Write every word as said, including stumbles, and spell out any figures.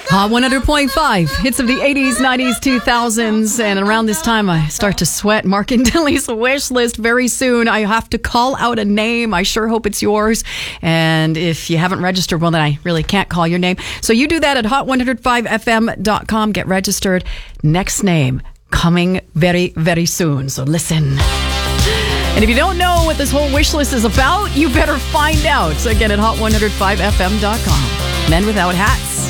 Hot one hundred point five, hits of the eighties, nineties, two thousands, and around this time I start to sweat. Mark and Dilly's wish list very soon. I have to call out a name. I sure hope it's yours. And if you haven't registered, well, then I really can't call your name. So you do that at hot one oh five f m dot com. Get registered. Next name coming very, very soon. So listen. And if you don't know what this whole wish list is about, you better find out. So again, at hot one oh five f m dot com. Men Without Hats.